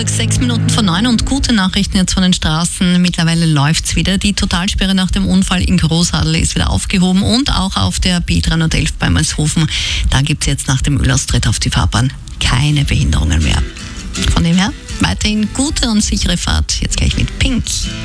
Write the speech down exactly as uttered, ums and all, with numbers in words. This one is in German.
Salzburg, sechs Minuten vor neun und gute Nachrichten jetzt von den Straßen. Mittlerweile läuft's wieder. Die Totalsperre nach dem Unfall in Großadl ist wieder aufgehoben und auch auf der B dreihundertelf bei Malshofen. Da gibt's jetzt nach dem Ölaustritt auf die Fahrbahn keine Behinderungen mehr. Von dem her weiterhin gute und sichere Fahrt. Jetzt gleich mit Pink.